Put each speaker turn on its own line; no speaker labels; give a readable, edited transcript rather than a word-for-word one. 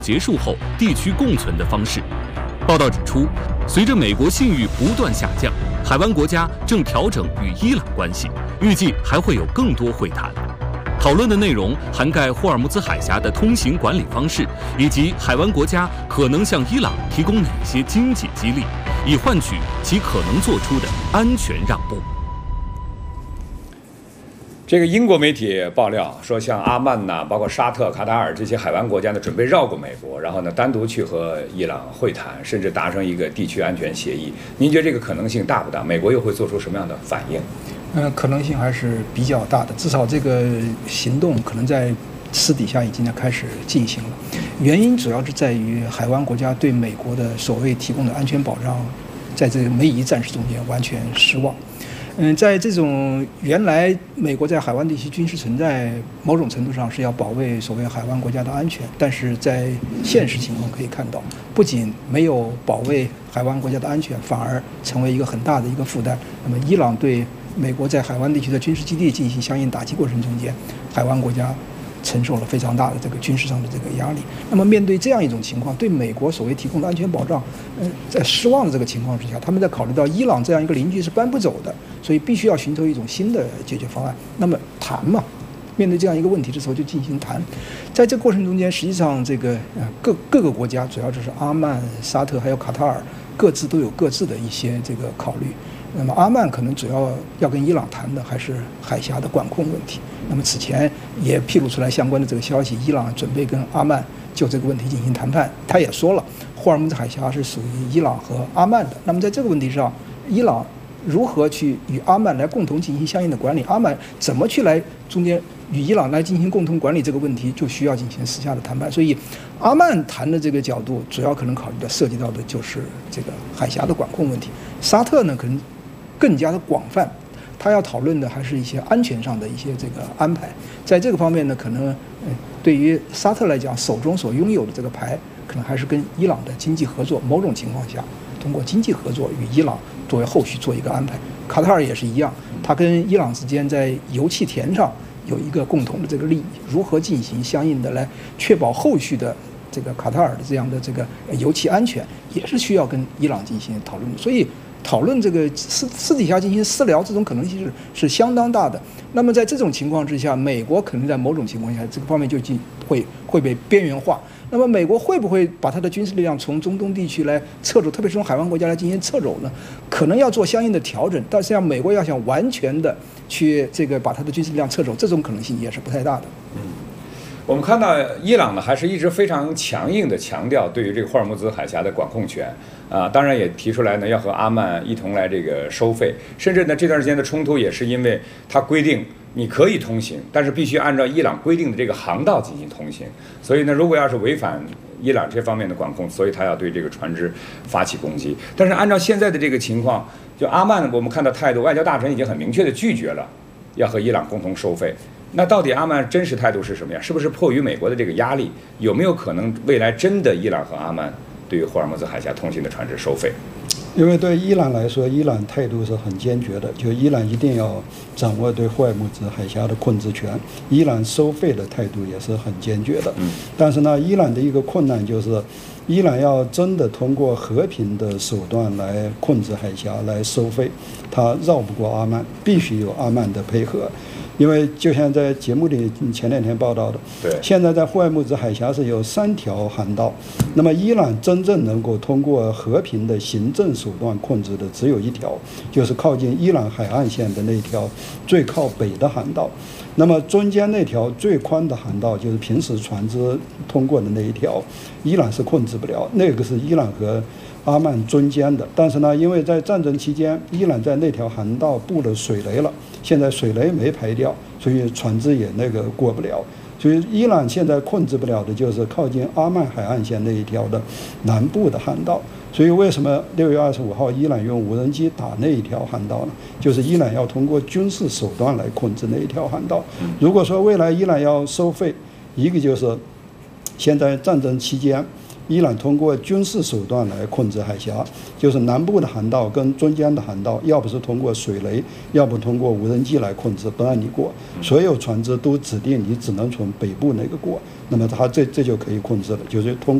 结束后地区共存的方式。报道指出，随着美国信誉不断下降，海湾国家正调整与伊朗关系，预计还会有更多会谈。讨论的内容涵盖霍尔木兹海峡的通行管理方式，以及海湾国家可能向伊朗提供哪些经济激励，以换取其可能做出的安全让步。
这个英国媒体爆料说，像阿曼呐，包括沙特、卡塔尔这些海湾国家呢，准备绕过美国，然后呢单独去和伊朗会谈，甚至达成一个地区安全协议。您觉得这个可能性大不大？美国又会做出什么样的反应？
可能性还是比较大的，至少这个行动可能在私底下已经开始进行了。原因主要是在于海湾国家对美国的所谓提供的安全保障，在这个美以战事中间完全失望。在这种原来美国在海湾地区军事存在，某种程度上是要保卫所谓海湾国家的安全，但是在现实情况可以看到，不仅没有保卫海湾国家的安全，反而成为一个很大的一个负担。那么伊朗对美国在海湾地区的军事基地进行相应打击过程中间，海湾国家承受了非常大的这个军事上的这个压力。那么面对这样一种情况，对美国所谓提供的安全保障，在失望的这个情况之下，他们在考虑到伊朗这样一个邻居是搬不走的，所以必须要寻求一种新的解决方案。那么谈嘛，面对这样一个问题的时候就进行谈。在这个过程中间，实际上这个各个国家，主要就是阿曼、沙特还有卡塔尔，各自都有各自的一些这个考虑。那么阿曼可能主要跟伊朗谈的还是海峡的管控问题。那么此前也披露出来相关的这个消息，伊朗准备跟阿曼就这个问题进行谈判。他也说了，霍尔木兹海峡是属于伊朗和阿曼的。那么在这个问题上，伊朗如何去与阿曼来共同进行相应的管理，阿曼怎么去来中间与伊朗来进行共同管理这个问题，就需要进行私下的谈判。所以阿曼谈的这个角度，主要可能考虑的涉及到的就是这个海峡的管控问题。沙特呢，可能更加的广泛，他要讨论的还是一些安全上的一些这个安排。在这个方面呢，可能对于沙特来讲，手中所拥有的这个牌，可能还是跟伊朗的经济合作，某种情况下通过经济合作与伊朗作为后续做一个安排。卡塔尔也是一样，他跟伊朗之间在油气田上有一个共同的这个利益，如何进行相应的来确保后续的这个卡塔尔的这样的这个油气安全，也是需要跟伊朗进行讨论的。所以讨论这个私底下进行私聊，这种可能性是相当大的。那么在这种情况之下，美国可能在某种情况下这个方面就会被边缘化。那么美国会不会把它的军事力量从中东地区来撤走，特别是从海湾国家来进行撤走呢？可能要做相应的调整，但是美国要想完全的去这个把它的军事力量撤走，这种可能性也是不太大的。
我们看到伊朗呢，还是一直非常强硬的强调对于这个霍尔木兹海峡的管控权当然也提出来呢，要和阿曼一同来这个收费，甚至呢这段时间的冲突也是因为它规定你可以通行，但是必须按照伊朗规定的这个航道进行通行。所以呢，如果要是违反伊朗这方面的管控，所以他要对这个船只发起攻击。但是按照现在的这个情况，就阿曼我们看到态度，外交大臣已经很明确的拒绝了要和伊朗共同收费。那到底阿曼真实态度是什么呀？是不是迫于美国的这个压力，有没有可能未来真的伊朗和阿曼对于霍尔木兹海峡通行的船只收费？
因为对伊朗来说，伊朗态度是很坚决的，就伊朗一定要掌握对霍尔木兹海峡的控制权。伊朗收费的态度也是很坚决的。但是呢，伊朗的一个困难就是，伊朗要真的通过和平的手段来控制海峡来收费，它绕不过阿曼，必须有阿曼的配合。因为就像在节目里前两天报道的，
对，
现在在霍尔木兹海峡是有3条航道，那么伊朗真正能够通过和平的行政手段控制的只有1条，就是靠近伊朗海岸线的那条最靠北的航道。那么中间那条最宽的航道，就是平时船只通过的那一条，伊朗是控制不了，那个是伊朗和阿曼中间的。但是呢，因为在战争期间，伊朗在那条航道布了水雷了，现在水雷没排掉，所以船只也过不了。所以伊朗现在控制不了的就是靠近阿曼海岸线那一条的南部的航道。所以为什么6月25号伊朗用无人机打那一条航道呢？就是伊朗要通过军事手段来控制那一条航道。如果说未来伊朗要收费，一个就是现在战争期间伊朗通过军事手段来控制海峡，就是南部的航道跟中间的航道，要不是通过水雷，要不通过无人机来控制，不让你过。所有船只都指定你只能从北部那个过，那么它这就可以控制了，就是通过